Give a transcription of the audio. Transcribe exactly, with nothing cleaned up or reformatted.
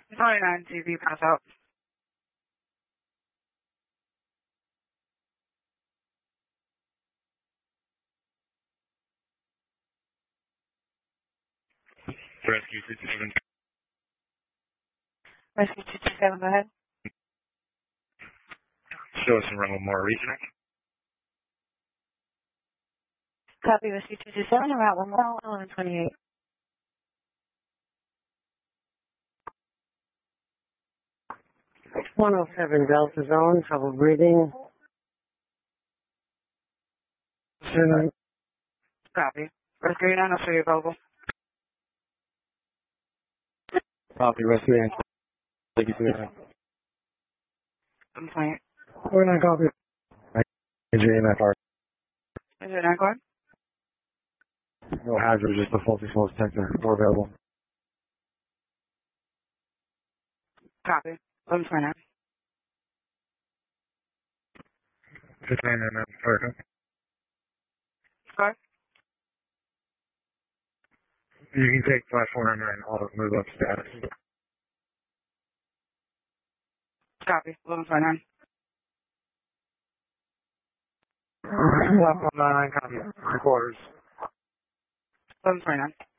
twenty-nine T V pass out. Rescue sixty-seven. Rescue two two seven, go ahead. Show us in Ronald Moore Regional. Copy, Rescue two two seven, around one mile, eleven twenty-eight. one oh seven Delta Zone, trouble breathing. Copy. Rescue nine oh three available. Copy, rescue answer. Thank you for that. Complaint. We're not copy. Injury M F R. Is it not going? No hazard, just a faulty smoke detector. More available. Copy. eleven twenty-nine. fifty-nine M F R. Score? You can take five four nine nine, auto move up status. Copy. eleven twenty-nine. eleven nine nine, copy. Three quarters. eleven twenty-nine.